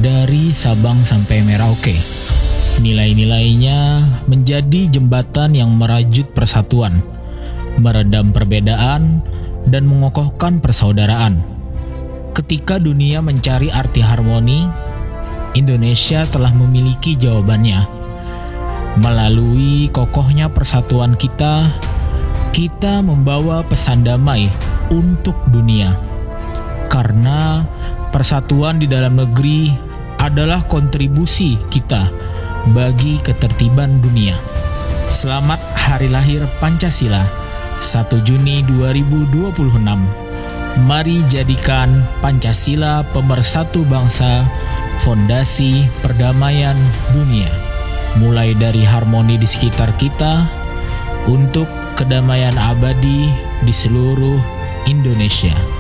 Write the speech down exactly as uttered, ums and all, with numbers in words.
dari Sabang sampai Merauke. Nilai-nilainya menjadi jembatan yang merajut persatuan, meredam perbedaan, dan mengokohkan persaudaraan. Ketika dunia mencari arti harmoni, Indonesia telah memiliki jawabannya. Melalui kokohnya persatuan kita, kita membawa pesan damai untuk dunia. Karena persatuan di dalam negeri adalah kontribusi kita bagi ketertiban dunia. Selamat Hari Lahir Pancasila, satu Juni dua ribu dua puluh enam. Mari jadikan Pancasila pemersatu bangsa, fondasi perdamaian dunia. Mulai dari harmoni di sekitar kita, untuk kedamaian abadi di seluruh Indonesia.